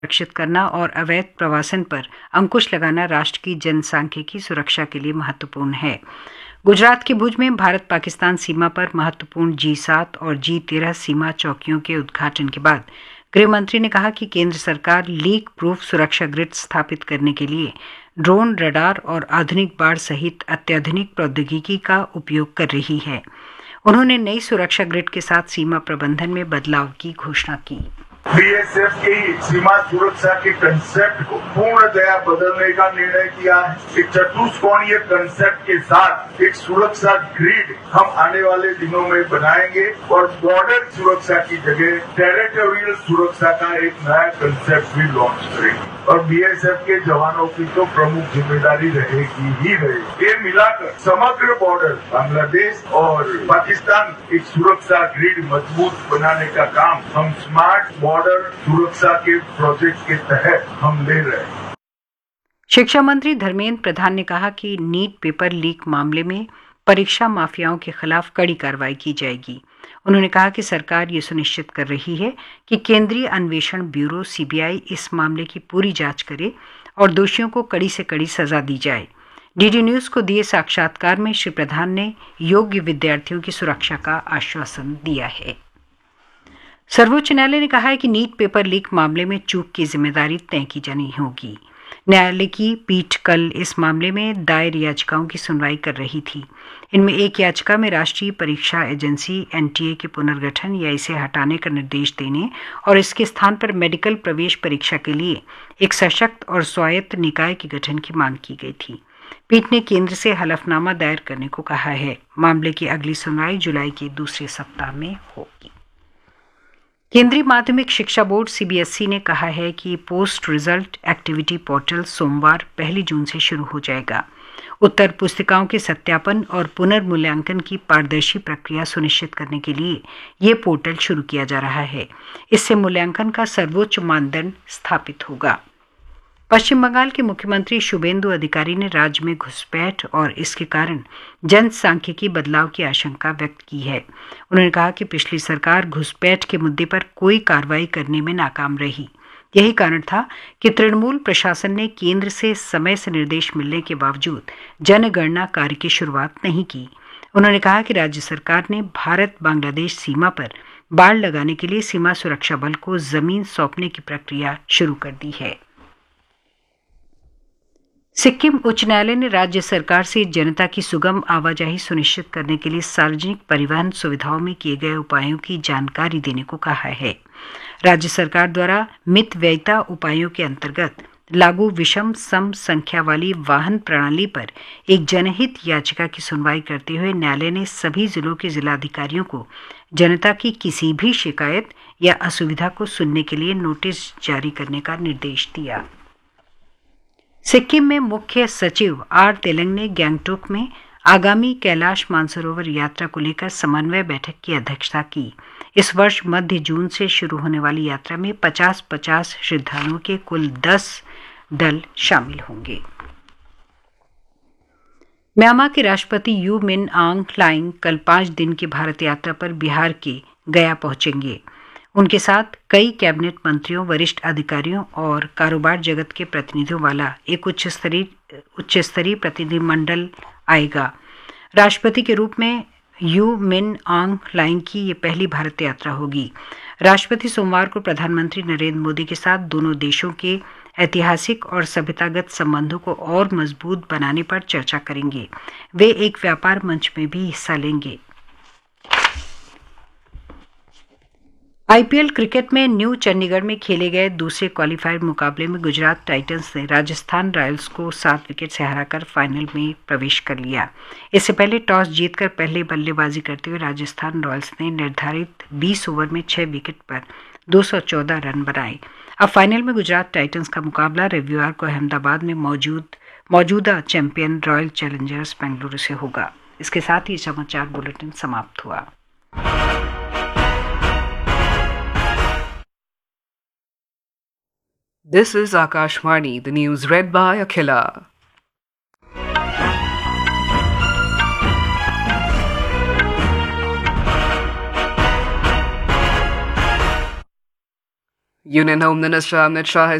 सुरक्षित करना और अवैध प्रवासन पर अंकुश लगाना राष्ट्र की जनसांख्यिकी सुरक्षा के लिए महत्वपूर्ण है। गुजरात के भुज में भारत पाकिस्तान सीमा पर महत्वपूर्ण G7 और G13 सीमा चौकियों के उद्घाटन के बाद गृह मंत्री ने कहा कि केंद्र सरकार लीक प्रूफ सुरक्षा ग्रिड स्थापित करने के लिए ड्रोन, रडार और आधुनिक बाड़ सहित अत्याधुनिक प्रौद्योगिकी का उपयोग कर रही है। उन्होंने नई सुरक्षा ग्रिड के साथ सीमा प्रबंधन में बदलाव की घोषणा की। बीएसएफ की सीमा सुरक्षा के कंसेप्ट को पूर्णतया बदलने का निर्णय किया है। एक चतुष्कोणीय कंसेप्ट के साथ एक सुरक्षा ग्रिड हम आने वाले दिनों में बनाएंगे और बॉर्डर सुरक्षा की जगह टेरिटोरियल सुरक्षा का एक नया कंसेप्ट भी लॉन्च करेंगे और बीएसएफ के जवानों की तो प्रमुख जिम्मेदारी रहेगी ही रहेगी। ये मिलाकर समग्र बॉर्डर बांग्लादेश और पाकिस्तान एक सुरक्षा ग्रिड मजबूत बनाने का काम हम स्मार्ट बॉर्डर सुरक्षा के प्रोजेक्ट के तहत हम ले रहे हैं। शिक्षा मंत्री धर्मेंद्र प्रधान ने कहा कि नीट पेपर लीक मामले में परीक्षा माफियाओं के खिलाफ कड़ी कार्रवाई की जाएगी। उन्होंने कहा कि सरकार ये सुनिश्चित कर रही है कि केंद्रीय अन्वेषण ब्यूरो CBI इस मामले की पूरी जांच करे और दोषियों को कड़ी से कड़ी सजा दी जाए। DD न्यूज को दिए साक्षात्कार में श्री प्रधान ने योग्य विद्यार्थियों की सुरक्षा का आश्वासन दिया है। सर्वोच्च न्यायालय ने कहा है कि नीट पेपर लीक मामले में चूक की जिम्मेदारी तय की जानी होगी। न्यायालय की पीठ कल इस मामले में दायर याचिकाओं की सुनवाई कर रही थी। इनमें एक याचिका में राष्ट्रीय परीक्षा एजेंसी NTA के पुनर्गठन या इसे हटाने का निर्देश देने और इसके स्थान पर मेडिकल प्रवेश परीक्षा के लिए एक सशक्त और स्वायत्त निकाय के गठन की मांग की गई थी। पीठ ने केंद्र से हलफनामा दायर करने को कहा है। मामले की अगली सुनवाई जुलाई के दूसरे सप्ताह में होगी। केंद्रीय माध्यमिक शिक्षा बोर्ड CBSE ने कहा है कि पोस्ट रिजल्ट एक्टिविटी पोर्टल सोमवार 1 जून से शुरू हो जाएगा। उत्तर पुस्तिकाओं के सत्यापन और पुनर्मूल्यांकन की पारदर्शी प्रक्रिया सुनिश्चित करने के लिए ये पोर्टल शुरू किया जा रहा है। इससे मूल्यांकन का सर्वोच्च मानदंड स्थापित होगा। पश्चिम बंगाल के मुख्यमंत्री शुभेंदु अधिकारी ने राज्य में घुसपैठ और इसके कारण जनसांख्यिकी बदलाव की आशंका व्यक्त की है। उन्होंने कहा कि पिछली सरकार घुसपैठ के मुद्दे पर कोई कार्रवाई करने में नाकाम रही। यही कारण था कि तृणमूल प्रशासन ने केंद्र से समय से निर्देश मिलने के बावजूद जनगणना कार्य की शुरुआत नहीं की। उन्होंने कहा कि राज्य सरकार ने भारत बांग्लादेश सीमा पर बाड़ लगाने के लिए सीमा सुरक्षा बल को जमीन सौंपने की प्रक्रिया शुरू कर दी है। सिक्किम उच्च न्यायालय ने राज्य सरकार से जनता की सुगम आवाजाही सुनिश्चित करने के लिए सार्वजनिक परिवहन सुविधाओं में किए गए उपायों की जानकारी देने को कहा है। राज्य सरकार द्वारा मितव्ययिता उपायों के अंतर्गत लागू विषम सम संख्या वाली वाहन प्रणाली पर एक जनहित याचिका की सुनवाई करते हुए न्यायालय ने सभी जिलों के जिलाधिकारियों को जनता की किसी भी शिकायत या असुविधा को सुनने के लिए नोटिस जारी करने का निर्देश दिया। सिक्किम में मुख्य सचिव R तेलंग ने गैंगटोक में आगामी कैलाश मानसरोवर यात्रा को लेकर समन्वय बैठक की अध्यक्षता की। इस वर्ष मध्य जून से शुरू होने वाली यात्रा में 50-50 श्रद्धालुओं के कुल 10 दल शामिल होंगे। म्यांमार के राष्ट्रपति यू मिन आंग ह्लाइंग कल 5 दिन की भारत यात्रा पर बिहार के गया पहुंचेंगे। उनके साथ कई कैबिनेट मंत्रियों, वरिष्ठ अधिकारियों और कारोबार जगत के प्रतिनिधियों वाला एक उच्च स्तरीय प्रतिनिधिमंडल आएगा। राष्ट्रपति के रूप में यू मिन आंग ह्लाइंग की ये पहली भारत यात्रा होगी। राष्ट्रपति सोमवार को प्रधानमंत्री नरेंद्र मोदी के साथ दोनों देशों के ऐतिहासिक और सभ्यतागत संबंधों को और मजबूत बनाने पर चर्चा करेंगे। वे एक व्यापार मंच में भी हिस्सा लेंगे। IPL क्रिकेट में न्यू चंडीगढ़ में खेले गए दूसरे क्वालीफायर मुकाबले में गुजरात टाइटंस ने राजस्थान रॉयल्स को 7 विकेट से हराकर फाइनल में प्रवेश कर लिया। इससे पहले टॉस जीतकर पहले बल्लेबाजी करते हुए राजस्थान रॉयल्स ने निर्धारित 20 ओवर में 6 विकेट पर 214 रन बनाए। अब फाइनल में गुजरात टाइटंस का मुकाबला रविवार को अहमदाबाद में मौजूदा चैंपियन रॉयल चैलेंजर्स बेंगलुरु से होगा। इसके साथ ही समाचार बुलेटिन समाप्त हुआ। This is Akashvani, the news read by Akhila. Union Home Minister Amit Shah has